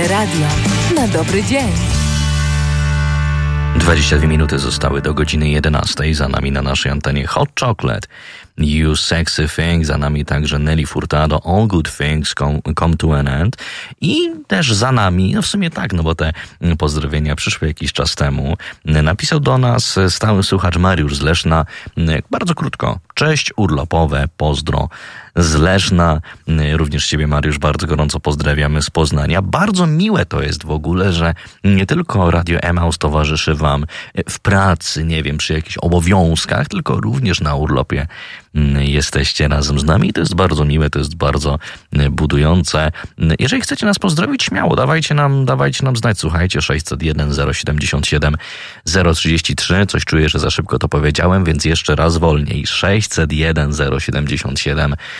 Dobre radio na dobry dzień. 22 minuty zostały do godziny 11. Za nami na naszej antenie Hot Chocolate, You Sexy Thing, za nami także Nelly Furtado, All Good Things Come to an End. I też za nami, no w sumie tak, no bo te pozdrowienia przyszły jakiś czas temu. Napisał do nas stały słuchacz Mariusz z Leszna, bardzo krótko. Cześć, urlopowe, pozdro z Leszna. Również ciebie, Mariusz, bardzo gorąco pozdrawiamy z Poznania. Bardzo miłe to jest w ogóle, że nie tylko Radio Emaus towarzyszy wam w pracy, nie wiem, przy jakichś obowiązkach, tylko również na urlopie jesteście razem z nami. To jest bardzo miłe, to jest bardzo budujące. Jeżeli chcecie nas pozdrowić, śmiało, dawajcie nam znać. Słuchajcie, 601 077 033. Coś czuję, że za szybko to powiedziałem, więc jeszcze raz wolniej. 601 077